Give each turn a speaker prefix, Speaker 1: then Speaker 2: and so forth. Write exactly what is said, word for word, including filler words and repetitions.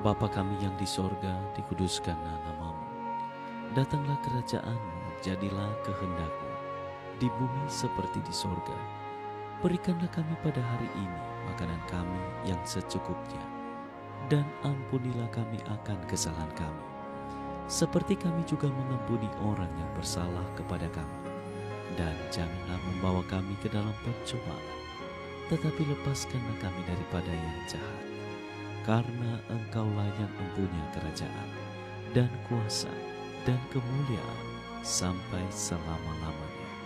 Speaker 1: Bapa kami yang di sorga, dikuduskanlah namamu. Datanglah kerajaanmu, jadilah kehendakmu, di bumi seperti di sorga. Berikanlah kami pada hari ini makanan kami yang secukupnya, dan ampunilah kami akan kesalahan kami, seperti kami juga mengampuni orang yang bersalah kepada kami. Dan janganlah membawa kami ke dalam pencobaan, tetapi lepaskanlah kami daripada yang jahat. Karena Engkaulah yang mempunyai kerajaan, dan kuasa, dan kemuliaan, sampai selama-lamanya.